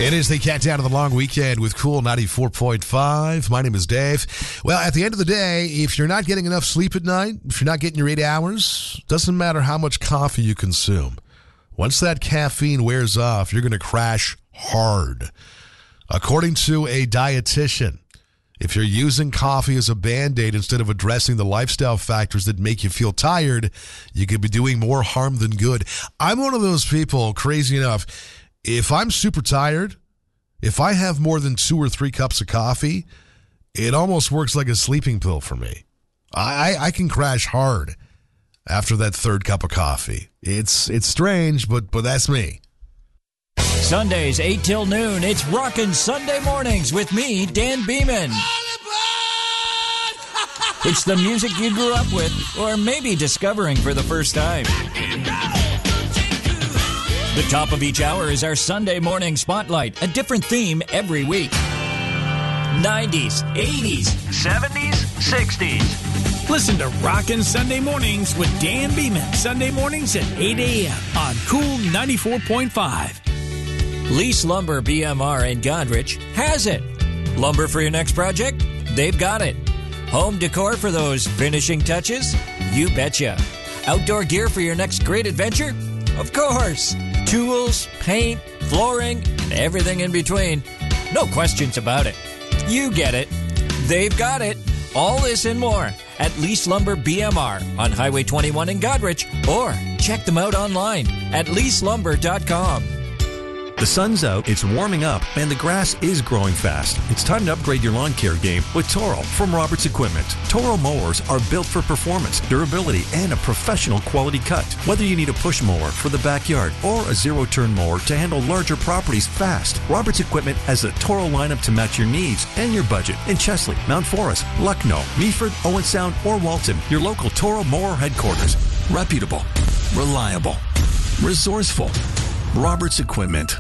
It is the countdown to the long weekend with Cool 94.5. My name is Dave. Well, at the end of the day, if you're not getting enough sleep at night, if you're not getting your 8 hours, doesn't matter how much coffee you consume. Once that caffeine wears off, you're going to crash hard. According to a dietitian, if you're using coffee as a Band-Aid instead of addressing the lifestyle factors that make you feel tired, you could be doing more harm than good. I'm one of those people, crazy enough, if I'm super tired, if I have more than 2 or 3 cups of coffee, it almost works like a sleeping pill for me. I can crash hard after that 3rd cup of coffee. It's strange, but that's me. Sundays, 8 till noon, it's Rockin' Sunday Mornings with me, Dan Beeman. It's the music you grew up with, or maybe discovering for the first time. The top of each hour is our Sunday morning spotlight, a different theme every week. 90s, 80s, 70s, 60s. Listen to Rockin' Sunday Mornings with Dan Beeman, Sunday mornings at 8 a.m. on Cool 94.5. Lease Lumber BMR in Godrich has it. Lumber for your next project? They've got it. Home decor for those finishing touches? You betcha. Outdoor gear for your next great adventure? Of course. Tools, paint, flooring, and everything in between. No questions about it. You get it. They've got it. All this and more at Lease Lumber BMR on Highway 21 in Godrich, or check them out online at leaselumber.com. The sun's out, it's warming up, and the grass is growing fast. It's time to upgrade your lawn care game with Toro from Roberts Equipment. Toro mowers are built for performance, durability, and a professional quality cut. Whether you need a push mower for the backyard or a zero-turn mower to handle larger properties fast, Roberts Equipment has the Toro lineup to match your needs and your budget in Chesley, Mount Forest, Lucknow, Meaford, Owen Sound, or Walton. Your local Toro mower headquarters. Reputable, reliable, resourceful. Roberts Equipment.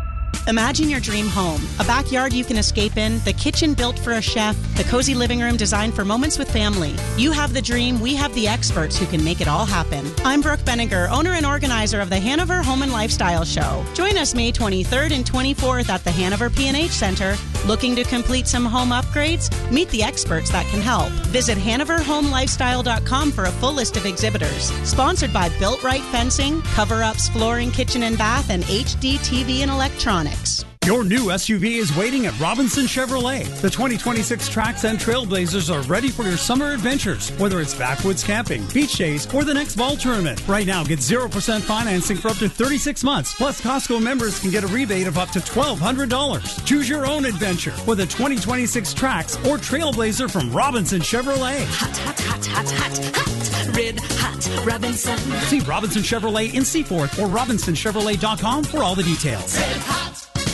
Imagine your dream home, a backyard you can escape in, the kitchen built for a chef, the cozy living room designed for moments with family. You have the dream, we have the experts who can make it all happen. I'm Brooke Benninger, owner and organizer of the Hanover Home and Lifestyle Show. Join us May 23rd and 24th at the Hanover P&H Center. Looking to complete some home upgrades? Meet the experts that can help. Visit HanoverHomeLifestyle.com for a full list of exhibitors. Sponsored by Built Right Fencing, Cover-Ups, Flooring, Kitchen and Bath, and HD TV and Electronics. Your new SUV is waiting at Robinson Chevrolet. The 2026 Trax and Trailblazers are ready for your summer adventures, whether it's backwoods camping, beach days, or the next ball tournament. Right now, get 0% financing for up to 36 months. Plus, Costco members can get a rebate of up to $1,200. Choose your own adventure with a 2026 Trax or Trailblazer from Robinson Chevrolet. Hot, hot, hot, hot, hot, hot. Red hot Robinson. See Robinson Chevrolet in Seaforth or RobinsonChevrolet.com for all the details. Red hot.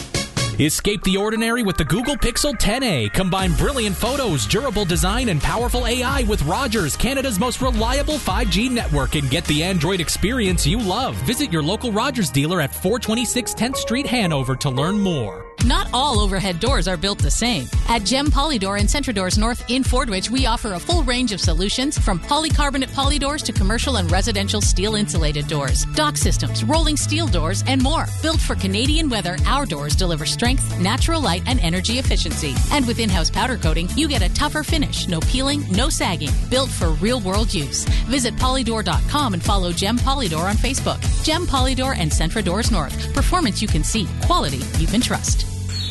Escape the ordinary with the Google Pixel 10a. Combine brilliant photos, durable design, and powerful AI with Rogers, Canada's most reliable 5G network, and get the Android experience you love. Visit your local Rogers dealer at 426 10th Street, Hanover to learn more. Not all overhead doors are built the same. At Gem Polydoor and Centrodoors North in Fordwich, we offer a full range of solutions from polycarbonate polydoors to commercial and residential steel insulated doors, dock systems, rolling steel doors, and more. Built for Canadian weather, our doors deliver strength, natural light, and energy efficiency. And with in-house powder coating, you get a tougher finish, no peeling, no sagging. Built for real-world use. Visit polydoor.com and follow Gem Polydoor on Facebook. Gem Polydoor and Centrodoors North. Performance you can see. Quality you can trust.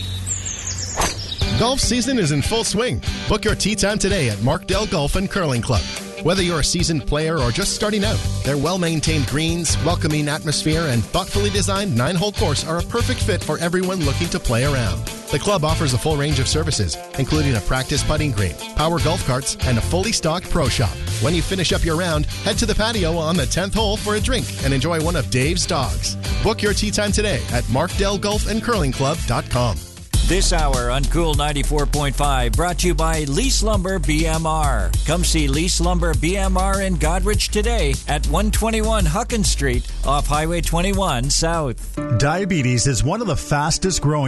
Golf season is in full swing. Book your tee time today at Markdale Golf and Curling Club. Whether you're a seasoned player or just starting out, their well-maintained greens, welcoming atmosphere, and thoughtfully designed 9-hole course are a perfect fit for everyone looking to play around. The club offers a full range of services, including a practice putting green, power golf carts, and a fully stocked pro shop. When you finish up your round, head to the patio on the 10th hole for a drink and enjoy one of Dave's dogs. Book your tee time today at markdalegolfandcurlingclub.com. This hour on Cool 94.5 brought to you by Lease Lumber BMR. Come see Lease Lumber BMR in Godrich today at 121 Huckins Street off Highway 21 South. Diabetes is one of the fastest growing